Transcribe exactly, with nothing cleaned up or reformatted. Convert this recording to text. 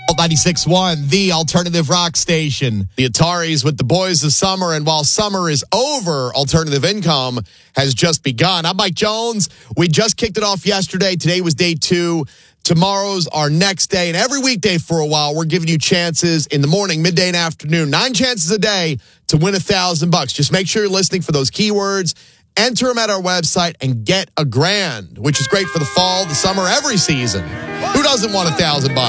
ninety-six point one, the alternative rock station. The Ataris with the boys of summer, and while summer is over, alternative income has just begun. I'm Mike Jones. We just kicked it off yesterday. Today was day two. Tomorrow's our next day, and every weekday for a while, we're giving you chances in the morning, midday, and afternoon. Nine chances a day to win a thousand bucks. Just make sure you're listening for those keywords. Enter them at our website and get a grand, which is great for the fall, the summer, every season. Who doesn't want a thousand bucks?